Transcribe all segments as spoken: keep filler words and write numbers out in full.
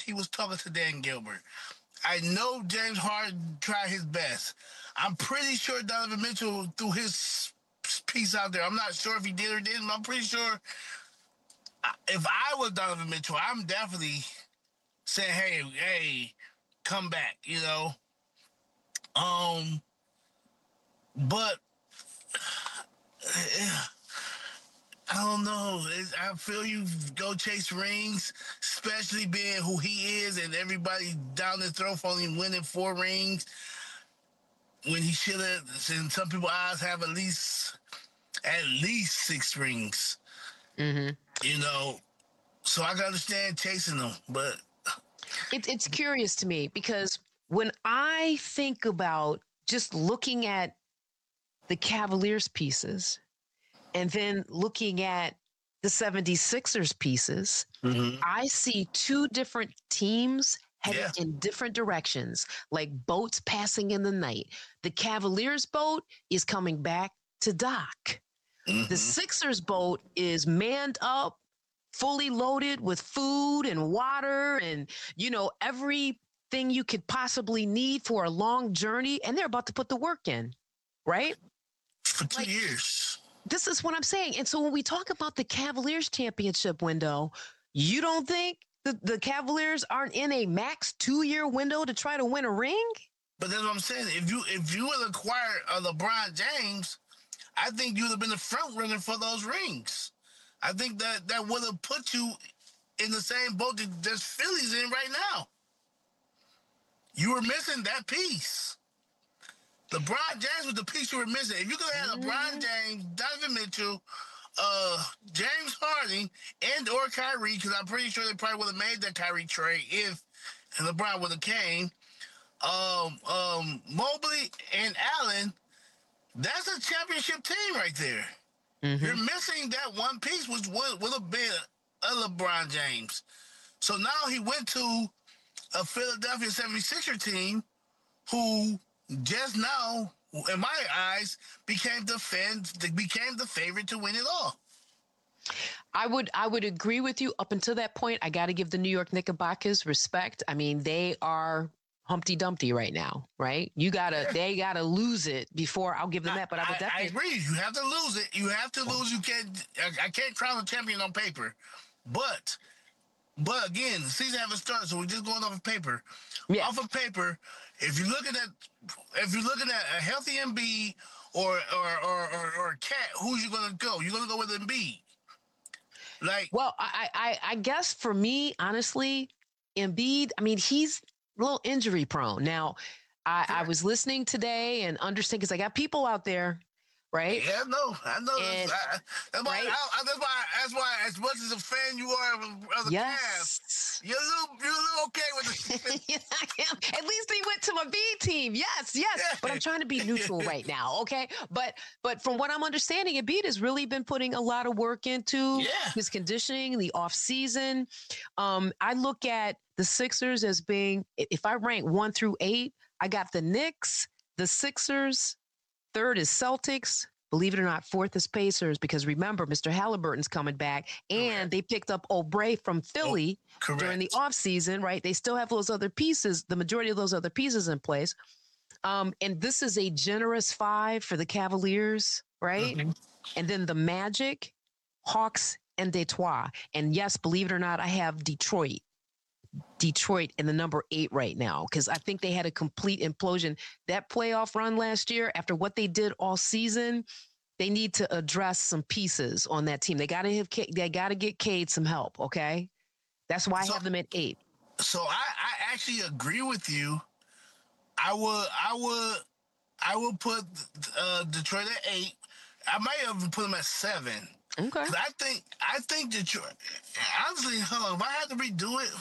he was talking to Dan Gilbert. I know James Harden tried his best. I'm pretty sure Donovan Mitchell threw his piece out there. I'm not sure if he did or didn't, but I'm pretty sure if I was Donovan Mitchell, I'm definitely saying, hey, hey, come back, you know? Um, but I don't know. It's, I feel you go chase rings, especially being who he is and everybody down the throat for only winning four rings when he should have, in some people's eyes, have at least at least six rings. Mm-hmm. You know, so I can understand chasing them, but it, it's curious to me because when I think about just looking at the Cavaliers pieces and then looking at the seventy-sixers pieces, mm-hmm. I see two different teams headed Yeah. in different directions, like boats passing in the night. The Cavaliers boat is coming back to dock. Mm-hmm. The Sixers boat is manned up, fully loaded with food and water and, you know, everything you could possibly need for a long journey. And they're about to put the work in, right? For two Like, years. This is what I'm saying. And so when we talk about the Cavaliers championship window, you don't think the, the Cavaliers aren't in a max two-year window to try to win a ring? But that's what I'm saying. If you if you would acquire a LeBron James, I think you would have been the front runner for those rings. I think that that would have put you in the same boat that there's Phillies in right now. You were missing that piece. LeBron James was the piece you were missing. If you could have had LeBron James, Donovan Mitchell, uh, James Harden, and or Kyrie, because I'm pretty sure they probably would have made that Kyrie trade if LeBron would have came. Um, um, Mobley and Allen, that's a championship team right there. Mm-hmm. You're missing that one piece, which would, would have been a LeBron James. So now he went to a Philadelphia seventy-sixer team who just now, in my eyes, became the fan, became the favorite to win it all. I would I would agree with you up until that point. I got to give the New York Knickerbockers respect. I mean, they are Humpty Dumpty right now, right? You gotta Yeah. they gotta lose it before I'll give them I, that. But I would I, definitely I agree. You have to lose it. You have to lose. You can't. I, I can't crown a champion on paper, but. But again, the season haven't started, so we're just going off of paper. Yeah. Off of paper, if you're looking at if you're looking at a healthy Embiid or or or or, or a cat, who's you gonna go? You're gonna go with Embiid. Like, well, I, I I guess for me, honestly, Embiid. I mean, he's a little injury prone. Now, I, I was listening today and understand because I got people out there. Right. Yeah, no, I know. And, that's, I, that's why. right? I, that's why. That's why. As much as a fan you are of, of the Yes. Cavs, you're a little, you're a little okay with it. Yeah, I am. At least he went to my B team. Yes, yes. Yeah. But I'm trying to be neutral right now, okay? But but from what I'm understanding, Embiid has really been putting a lot of work into Yeah. his conditioning, the off season. Um, I look at the Sixers as being, if I rank one through eight, I got the Knicks, the Sixers, third is Celtics. Believe it or not, fourth is Pacers, because remember, Mister Halliburton's coming back, and correct. They picked up Oubre from Philly oh, during the offseason, right? They still have those other pieces, the majority of those other pieces in place. Um, and this is a generous five for the Cavaliers, right? Mm-hmm. And then the Magic, Hawks, and Detroit. And yes, believe it or not, I have Detroit. Detroit in the number eight right now, because I think they had a complete implosion. That playoff run last year, after what they did all season, they need to address some pieces on that team. They got to have, they got to get Cade some help. Okay, that's why I so, have them at eight. So I, I actually agree with you. I would, I would, I would put uh, Detroit at eight. I might even put them at seven. Okay. I think, I think Detroit. Honestly, hold on. If I had to redo it.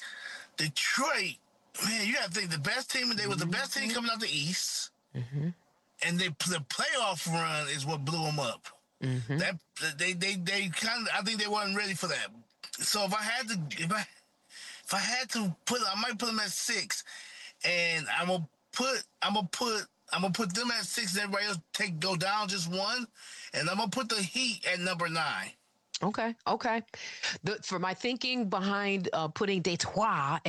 Detroit, man, you got to think the best team. They were the best team coming out the East, mm-hmm. and they, the playoff run is what blew them up. Mm-hmm. That they they they kind of, I think they weren't ready for that. So if I had to, if I if I had to put, I might put them at six, and I'm gonna put, I'm gonna put, I'm gonna put them at six, and everybody else take go down just one, and I'm gonna put the Heat at number nine. Okay, okay. The, for my thinking behind uh, putting Detroit